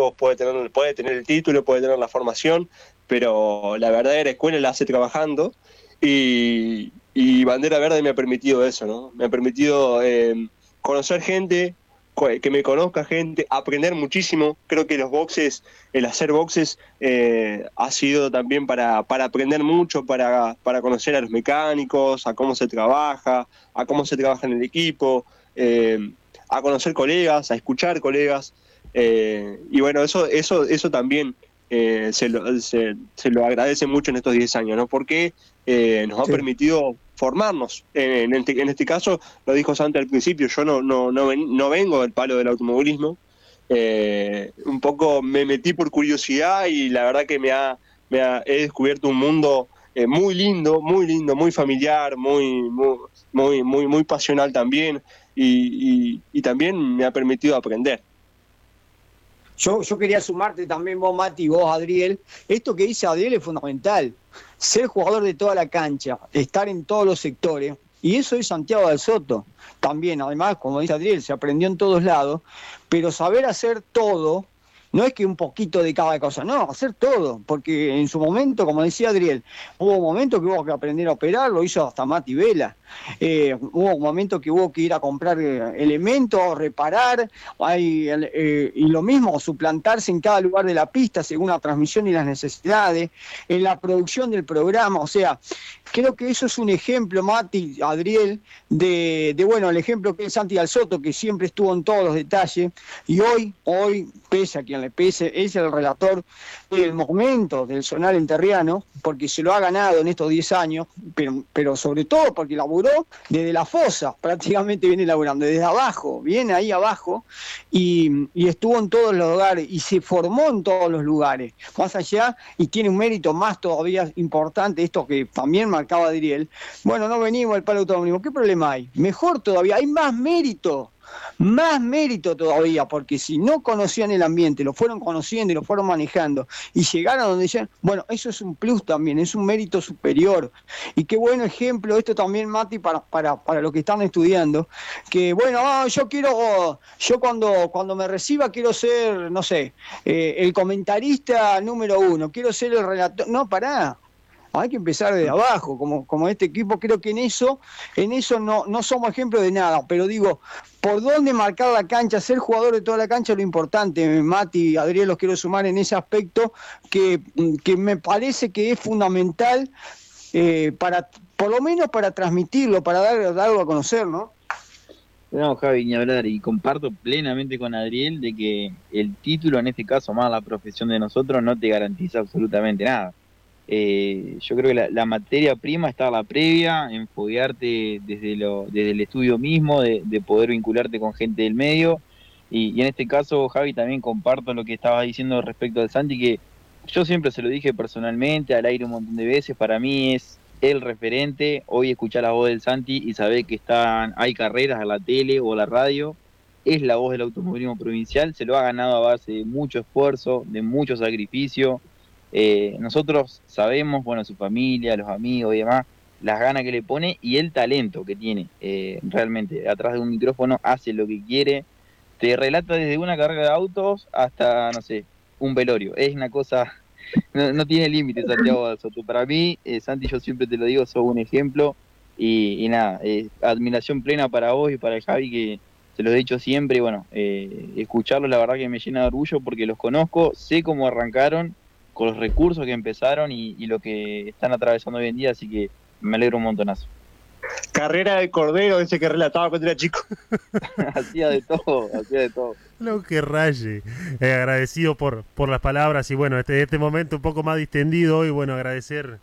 mecánicos, puede tener el título, puede tener la formación, pero la verdadera escuela la hace trabajando y Bandera Verde me ha permitido eso, ¿no? Me ha permitido conocer gente, que me conozca gente, aprender muchísimo. Creo que el hacer boxes ha sido también para aprender mucho, para conocer a los mecánicos, a cómo se trabaja, en el equipo, a conocer colegas, a escuchar colegas. Y bueno, eso también se lo agradece mucho en estos 10 años, ¿no? Porque nos ha Sí. permitido formarnos. En este caso, lo dijo Santi al principio, yo no vengo del palo del automovilismo. Un poco me metí por curiosidad y la verdad que he descubierto un mundo muy lindo, muy familiar, muy pasional también y también me ha permitido aprender. Yo quería sumarte también vos, Mati, y vos, Adriel. Esto que dice Adriel es fundamental. Ser jugador de toda la cancha, estar en todos los sectores. Y eso es Santiago del Soto. También, además, como dice Adriel, se aprendió en todos lados. Pero saber hacer todo, no es que un poquito de cada cosa, no, hacer todo. Porque en su momento, como decía Adriel, hubo momentos que hubo que aprender a operar, lo hizo hasta Mati Vela. Hubo momentos que hubo que ir a comprar elementos, reparar, y lo mismo, suplantarse en cada lugar de la pista según la transmisión y las necesidades, en la producción del programa. O sea, creo que eso es un ejemplo, Mati, Adriel, bueno, el ejemplo que es Santi Alsoto, que siempre estuvo en todos los detalles, y hoy, pese a quien le pese, es el relator del momento del zonal enterriano, porque se lo ha ganado en estos 10 años, pero sobre todo porque laburó desde la fosa, prácticamente viene laburando, desde abajo, viene ahí abajo, y estuvo en todos los lugares, y se formó en todos los lugares, más allá, y tiene un mérito más todavía importante, esto que también marcaba Adriel. Bueno, no venimos al palo automovilismo, ¿qué problema hay? Mejor todavía, hay más mérito todavía, porque si no conocían el ambiente, lo fueron conociendo y lo fueron manejando, y llegaron a donde decían, bueno, eso es un plus también, es un mérito superior. Y qué buen ejemplo esto también, Mati, para los que están estudiando, que bueno, yo cuando me reciba quiero ser, no sé, el comentarista número 1, quiero ser el relator, no, pará. Hay que empezar desde abajo, como este equipo. Creo que en eso no somos ejemplo de nada, pero digo, por dónde marcar la cancha, ser jugador de toda la cancha es lo importante. Mati, Adriel, los quiero sumar en ese aspecto que me parece que es fundamental, por lo menos para transmitirlo, para darlo a conocer, ¿no? No, Javi, ni hablar, y comparto plenamente con Adriel de que el título, en este caso más la profesión de nosotros, no te garantiza absolutamente nada. Yo creo que la materia prima está a la previa, en foguearte desde el estudio mismo, de poder vincularte con gente del medio, y en este caso, Javi, también comparto lo que estabas diciendo respecto al Santi, que yo siempre se lo dije personalmente, al aire un montón de veces, para mí es el referente. Hoy escuchar la voz del Santi y saber que hay carreras en la tele o la radio, es la voz del automovilismo provincial, se lo ha ganado a base de mucho esfuerzo, de mucho sacrificio. Nosotros sabemos, bueno, su familia, los amigos y demás, las ganas que le pone y el talento que tiene. Realmente, atrás de un micrófono hace lo que quiere, te relata desde una carrera de autos hasta, no sé, un velorio. Es una cosa, no tiene límite Santiago Soto. Para mí, Santi, yo siempre te lo digo, sos un ejemplo y nada, admiración plena para vos y para el Javi, que se los he dicho siempre. Y bueno, escucharlos la verdad que me llena de orgullo porque los conozco, sé cómo arrancaron, con los recursos que empezaron y lo que están atravesando hoy en día, así que me alegro un montonazo. Carrera de Cordero, ese que relataba cuando era chico. hacía de todo. Lo que raye. Agradecido por las palabras y bueno, este momento un poco más distendido y bueno, agradecer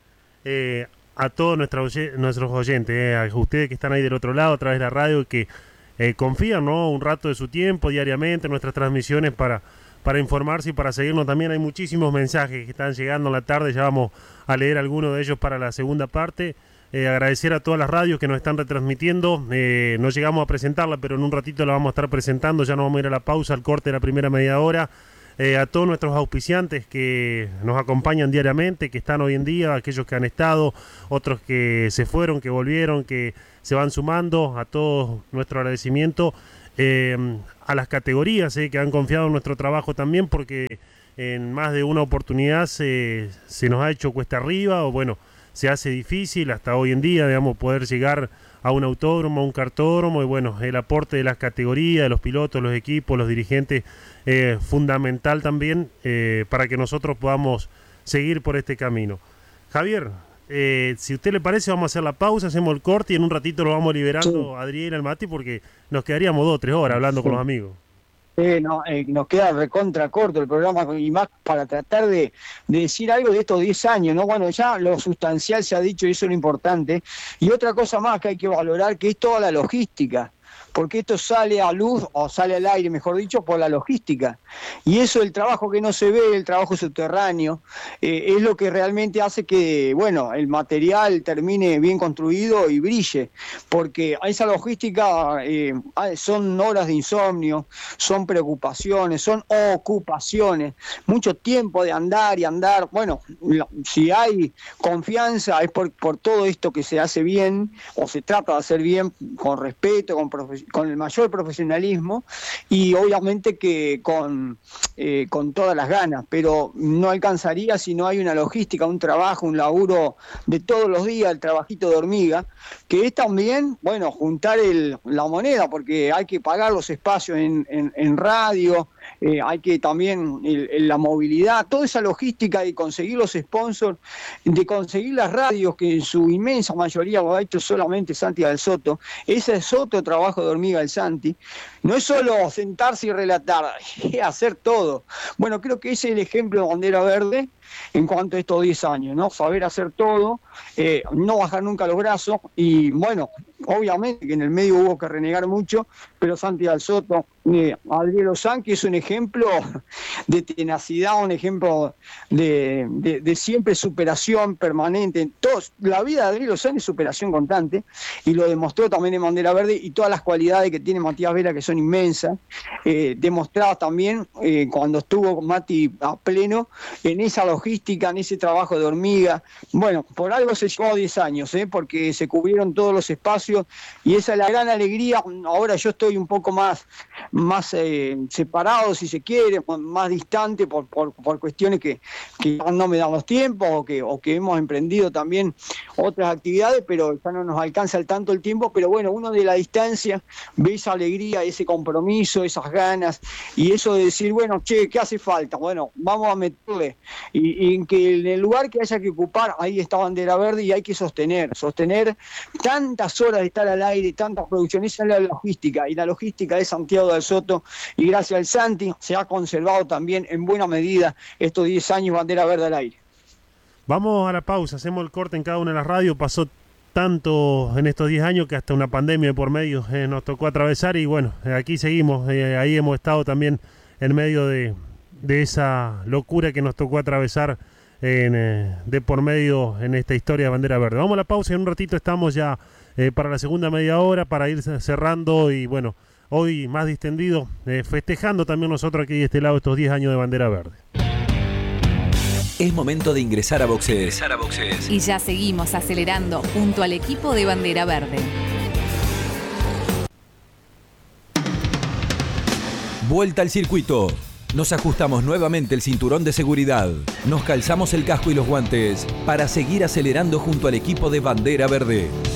a todos nuestros oyentes, a ustedes que están ahí del otro lado a través de la radio, que confían, ¿no?, un rato de su tiempo diariamente en nuestras transmisiones para informarse y para seguirnos. También hay muchísimos mensajes que están llegando en la tarde, ya vamos a leer algunos de ellos para la segunda parte. Agradecer a todas las radios que nos están retransmitiendo. No llegamos a presentarla, pero en un ratito la vamos a estar presentando. Ya nos vamos a ir a la pausa, al corte de la primera media hora. A todos nuestros auspiciantes que nos acompañan diariamente, que están hoy en día, aquellos que han estado, otros que se fueron, que volvieron, que se van sumando, a todos nuestro agradecimiento. a las categorías que han confiado en nuestro trabajo también, porque en más de una oportunidad se nos ha hecho cuesta arriba, o bueno, se hace difícil hasta hoy en día, digamos, poder llegar a un autódromo, a un cartódromo, y bueno, el aporte de las categorías, de los pilotos, los equipos, los dirigentes, fundamental también para que nosotros podamos seguir por este camino. Javier, si a usted le parece, vamos a hacer la pausa, hacemos el corte y en un ratito lo vamos liberando a Adriel, al Mati, porque nos quedaríamos 2 o 3 horas hablando con los amigos. Nos queda recontra corto el programa, y más para tratar de decir algo de estos 10 años, ¿no? Bueno, ya lo sustancial se ha dicho y eso es lo importante. Y otra cosa más que hay que valorar, que es toda la logística, porque esto sale a luz, o sale al aire, mejor dicho, por la logística. Y eso, el trabajo que no se ve, el trabajo subterráneo, es lo que realmente hace que, bueno, el material termine bien construido y brille, porque esa logística son horas de insomnio, son preocupaciones, son ocupaciones, mucho tiempo de andar y andar. Bueno, si hay confianza es por todo esto que se hace bien, o se trata de hacer bien, con respeto, con el mayor profesionalismo, y obviamente que con todas las ganas, pero no alcanzaría si no hay una logística, un trabajo, un laburo de todos los días, el trabajito de hormiga, que es también, bueno, juntar la moneda, porque hay que pagar los espacios en radio, hay que también la movilidad, toda esa logística de conseguir los sponsors, de conseguir las radios, que en su inmensa mayoría lo ha hecho solamente Santi del Soto. Ese es otro trabajo de hormiga del Santi. No es solo sentarse y relatar, es hacer todo. Bueno, creo que ese es el ejemplo de Bandera Verde en cuanto a estos 10 años, ¿no? Saber hacer todo, no bajar nunca los brazos, y bueno, obviamente que en el medio hubo que renegar mucho, pero Santi del Soto, Adriel Ozán, que es un ejemplo de tenacidad, un ejemplo de siempre superación permanente. La vida de Adriel Ozán es superación constante, y lo demostró también en Bandera Verde, y todas las cualidades que tiene Matías Vera, que son inmensas, demostradas también cuando estuvo con Mati a pleno en esa logística, en ese trabajo de hormiga. Bueno, por algo se llevó 10 años, porque se cubrieron todos los espacios, y esa es la gran alegría. Ahora yo estoy un poco más separado, si se quiere, más distante por cuestiones que no me dan los tiempos, o que hemos emprendido también otras actividades, pero ya no nos alcanza tanto el tiempo. Pero bueno, uno de la distancia ve esa alegría, ese compromiso, esas ganas, y eso de decir, bueno, che, ¿qué hace falta? Bueno, vamos a meterle, y en que en el lugar que haya que ocupar, ahí está Bandera Verde, y hay que sostener tantas horas de estar al aire, tantas producciones. Esa es la logística, y la logística de Santiago del Soto, y gracias al Santi se ha conservado también en buena medida estos 10 años Bandera Verde al aire. Vamos a la pausa, hacemos el corte en cada una de las radios. Pasó tanto en estos 10 años que hasta una pandemia por medio nos tocó atravesar, y bueno, aquí seguimos, ahí hemos estado también en medio de esa locura que nos tocó atravesar de por medio en esta historia de Bandera Verde. Vamos a la pausa y en un ratito estamos ya para la segunda media hora, para ir cerrando, y bueno, hoy más distendido, festejando también nosotros aquí de este lado estos 10 años de Bandera Verde. Es momento de ingresar a boxes. Y ya seguimos acelerando junto al equipo de Bandera Verde. Vuelta al circuito. Nos ajustamos nuevamente el cinturón de seguridad. Nos calzamos el casco y los guantes para seguir acelerando junto al equipo de Bandera Verde.